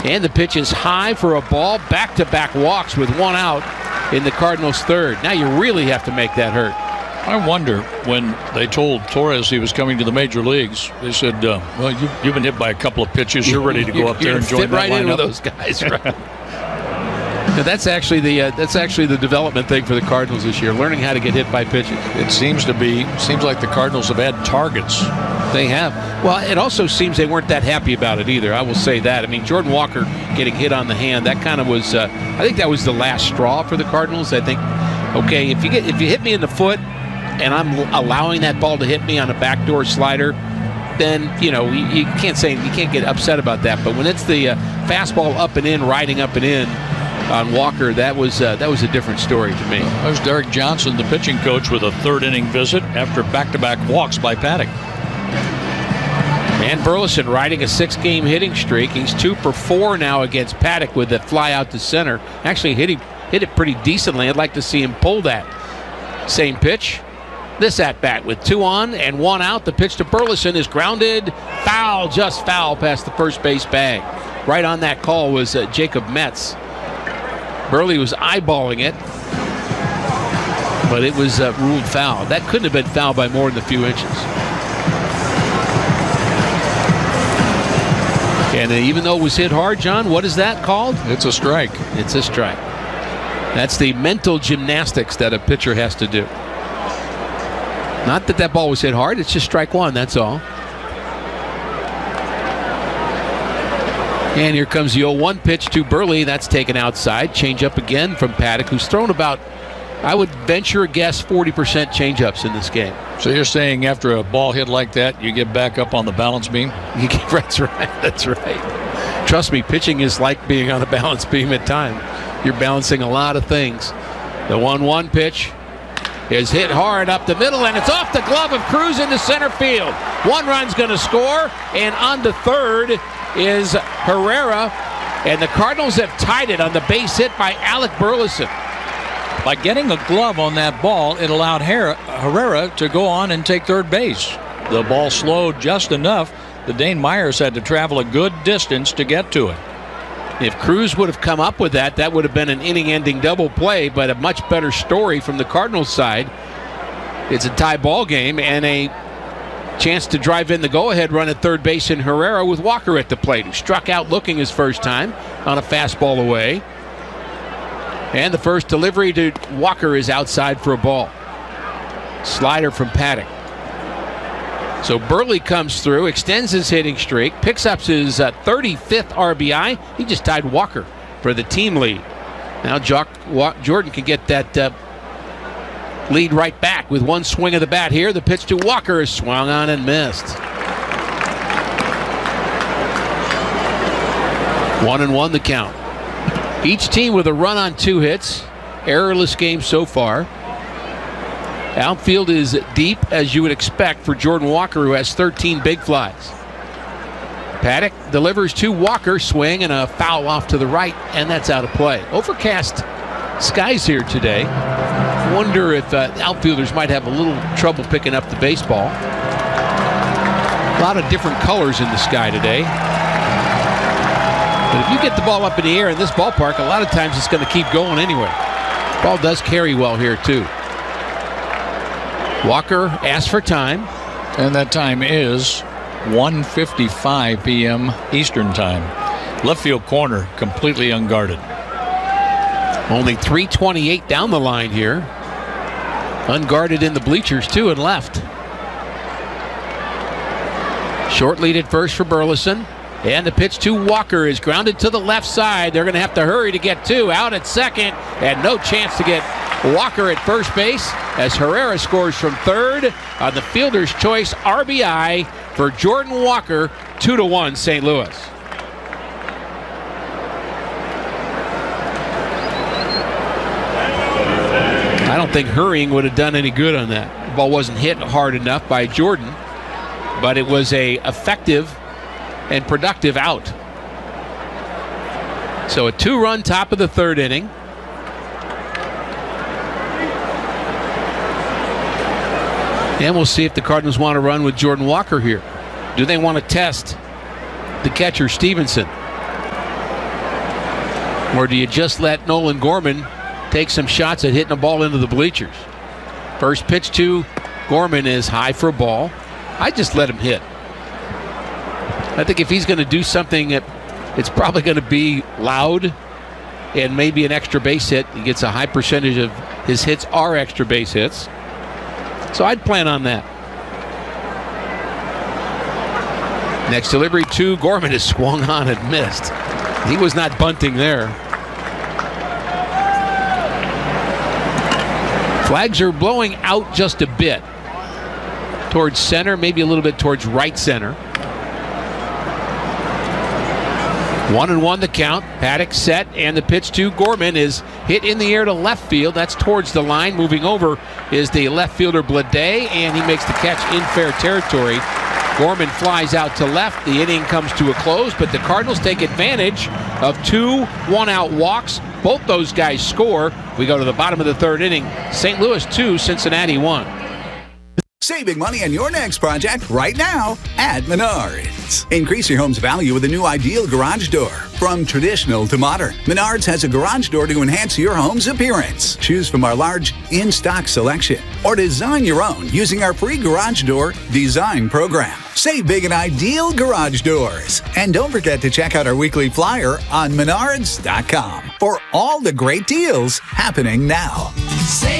And the pitch is high for a ball. Back-to-back walks with one out in the Cardinals' third. Now you really have to make that hurt. I wonder, when they told Torres he was coming to the major leagues, they said, well, you've been hit by a couple of pitches. You're ready to go up there and join that lineup. Fit right in with those guys, right? Now that's actually the development thing for the Cardinals this year, learning how to get hit by pitches. It seems like the Cardinals have had targets. They have. Well, it also seems they weren't that happy about it either. I will say that. I mean, Jordan Walker getting hit on the hand, that kind of was. I think that was the last straw for the Cardinals. I think, okay, if you hit me in the foot, and I'm allowing that ball to hit me on a backdoor slider, then you can't get upset about that. But when it's the fastball up and in, riding up and in on Walker, that was a different story to me. That was Derek Johnson, the pitching coach, with a third-inning visit after back-to-back walks by Paddock. And Burleson riding a 6-game hitting streak. He's 2 for 4 now against Paddock with a fly out to center. Actually hit it pretty decently. I'd like to see him pull that. Same pitch. This at-bat with 2 on and 1 out. The pitch to Burleson is grounded. Foul, just foul past the first base bag. Right on that call was Jacob Metz. Burley was eyeballing it, but it was ruled foul. That couldn't have been foul by more than a few inches. And even though it was hit hard, John, what is that called? It's a strike. It's a strike. That's the mental gymnastics that a pitcher has to do. Not that ball was hit hard, it's just strike one, that's all. And here comes the 0-1 pitch to Burley. That's taken outside. Change up again from Paddock, who's thrown about, I would venture a guess, 40% change-ups in this game. So you're saying after a ball hit like that, you get back up on the balance beam? That's right. That's right. Trust me, pitching is like being on a balance beam at times. You're balancing a lot of things. The 1-1 pitch is hit hard up the middle, and it's off the glove of Cruz into center field. 1 run's going to score, and on to third is Herrera, and the Cardinals have tied it on the base hit by Alec Burleson. By getting a glove on that ball, it allowed Herrera to go on and take third base. The ball slowed just enough that Dane Myers had to travel a good distance to get to it. If Cruz would have come up with that, that would have been an inning-ending double play, but a much better story from the Cardinals side. It's a tie ball game and a chance to drive in the go-ahead run at third base in Herrera with Walker at the plate, who struck out looking his first time on a fastball away. And the first delivery to Walker is outside for a ball. Slider from Paddock. So Burley comes through, extends his hitting streak, picks up his 35th RBI. He just tied Walker for the team lead. Now Jordan can get that lead right back with one swing of the bat here. The pitch to Walker is swung on and missed. 1-1 the count. Each team with a run on 2 hits. Errorless game so far. Outfield is deep, as you would expect, for Jordan Walker, who has 13 big flies. Paddock delivers to Walker, swing and a foul off to the right, and that's out of play. Overcast skies here today. Wonder if outfielders might have a little trouble picking up the baseball. A lot of different colors in the sky today. But if you get the ball up in the air in this ballpark, a lot of times it's going to keep going anyway. Ball does carry well here, too. Walker asks for time. And that time is 1:55 p.m. Eastern time. Left field corner, completely unguarded. Only 3:28 down the line here. Unguarded in the bleachers, too, and left. Short lead at first for Burleson. And the pitch to Walker is grounded to the left side. They're going to have to hurry to get 2. Out at second, and no chance to get Walker at first base as Herrera scores from third on the fielder's choice RBI for Jordan Walker. 2-1 St. Louis. I don't think hurrying would have done any good on that. The ball wasn't hit hard enough by Jordan, but it was a effective and productive out. So a 2-run top of the third inning. And we'll see if the Cardinals want to run with Jordan Walker here. Do they want to test the catcher, Stevenson? Or do you just let Nolan Gorman take some shots at hitting a ball into the bleachers? First pitch to Gorman is high for a ball. I just let him hit. I think if he's going to do something, it's probably going to be loud and maybe an extra base hit. He gets a high percentage of his hits are extra base hits. So I'd plan on that. Next delivery to Gorman is swung on and missed. He was not bunting there. Flags are blowing out just a bit towards center, maybe a little bit towards right center. 1-1 the count. Paddock set, and the pitch to Gorman is hit in the air to left field. That's towards the line. Moving over is the left fielder Blade, and he makes the catch in fair territory. Gorman flies out to left. The inning comes to a close, but the Cardinals take advantage of 2 one-out walks. Both those guys score. We go to the bottom of the third inning. St. Louis 2, Cincinnati 1. Saving money on your next project right now at Menards. Increase your home's value with a new Ideal garage door. From traditional to modern, Menards has a garage door to enhance your home's appearance. Choose from our large in-stock selection or design your own using our free garage door design program. Save big at Ideal garage doors. And don't forget to check out our weekly flyer on Menards.com for all the great deals happening now.